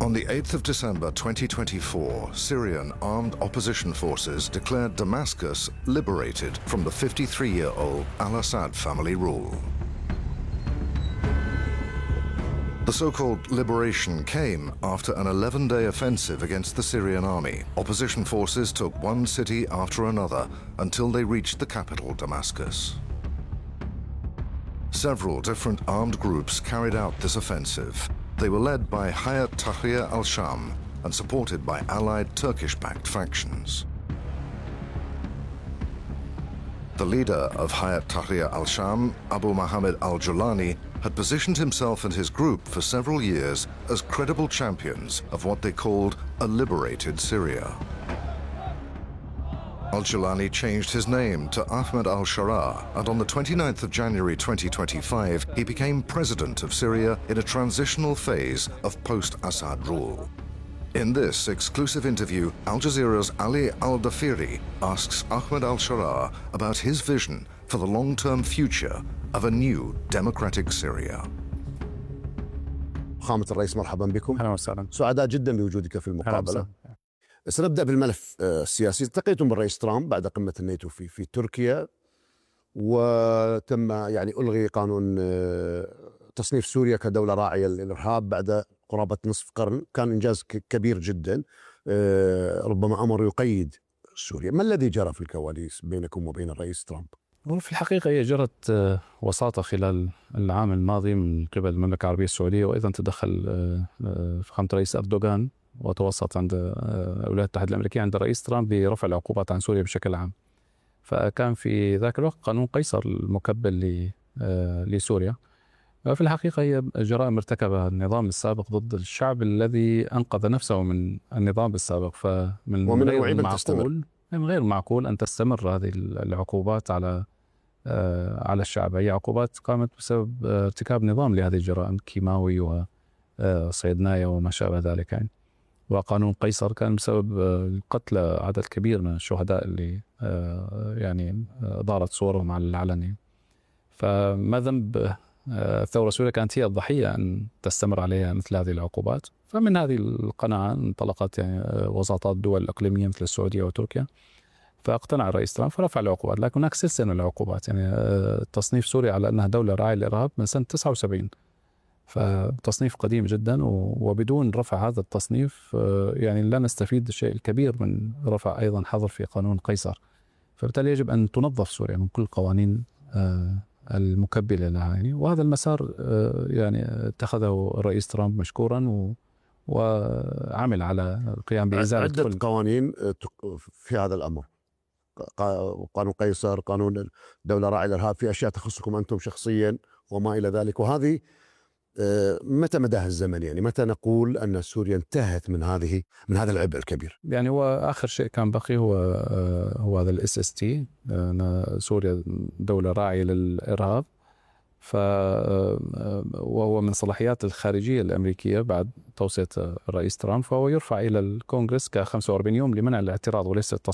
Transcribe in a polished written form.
On the 8th of December 2024, Syrian armed opposition forces declared Damascus liberated from the 53-year-old al-Assad family rule. The so-called liberation came after an 11-day offensive against the Syrian army. Opposition forces took one city after another until they reached the capital, Damascus. Several different armed groups carried out this offensive. They were led by Hayat Tahrir al-Sham and supported by allied Turkish-backed factions. The leader of Hayat Tahrir al-Sham, Abu Mohammed al-Julani, had positioned himself and his group for several years as credible champions of what they called a liberated Syria. Al-Julani changed his name to Ahmed al-Sharaa, and on the 29th of January 2025, he became president of Syria in a transitional phase of post-Assad rule. In this exclusive interview, Al Jazeera's Ali Al-Dafiri asks Ahmed al-Sharaa about his vision for the long-term future of a new democratic Syria. فخامة الرئيس مرحبا بكم. أهلا وسهلا. سعداء جدا بوجودك في المقابلة. سنبدأ بالملف السياسي. التقيتم بالرئيس ترامب بعد قمة الناتو في تركيا، وتم ألغي قانون تصنيف سوريا كدولة راعية للإرهاب بعد قرابة نصف قرن. كان إنجاز كبير جدا، ربما أمر يقيد سوريا. ما الذي جرى في الكواليس بينكم وبين الرئيس ترامب؟ في الحقيقة هي جرت وساطة خلال العام الماضي من قبل المملكة العربية السعودية، وأيضا تدخل فخامة الرئيس أردوغان وتوسط عند الولايات المتحدة الأمريكية عند الرئيس ترامب برفع العقوبات عن سوريا بشكل عام. فكان في ذاك الوقت قانون قيصر المكبل لسوريا. في الحقيقة هي جرائم ارتكبها النظام السابق ضد الشعب الذي أنقذ نفسه من النظام السابق. ومن غير معقول أن تستمر هذه العقوبات على الشعب. هي عقوبات قامت بسبب ارتكاب نظام لهذه الجرائم، كيماوي وصيدناية وما شابه ذلك يعني. وقانون قيصر كان بسبب قتل عدد كبير من الشهداء اللي ظهرت صورهم على العلن. فما ذنب الثورة السورية كانت هي الضحية أن تستمر عليها مثل هذه العقوبات. فمن هذه القناعة انطلقت وساطات الدول الإقليمية مثل السعودية وتركيا، فاقتنع الرئيس ترامب فرفع العقوبات. لكن هناك سلسلة من العقوبات، تصنيف سوريا على أنها دولة راعية للإرهاب من سنة 79، فتصنيف قديم جدا. وبدون رفع هذا التصنيف لا نستفيد الشيء الكبير من رفع أيضا حظر في قانون قيصر. فبالتالي يجب أن تنظف سوريا من كل القوانين المكبلة لها وهذا المسار اتخذه الرئيس ترامب مشكورا، وعمل على القيام بإزالة عدة قوانين في هذا الأمر. قانون قيصر، قانون دولة راعية للإرهاب، في أشياء تخصكم أنتم شخصيا وما إلى ذلك. وهذه متى مداها الزمن؟ متى نقول أن سوريا انتهت من هذا العبء الكبير؟ هو آخر شيء كان بقي هو هذا SST، سوريا دولة راعية للإرهاب. وهو من صلاحيات الخارجية الأمريكية بعد توصية الرئيس ترامب، فهو يرفع إلى الكونغرس ك45 يوم لمنع الاعتراض وليس التصويت.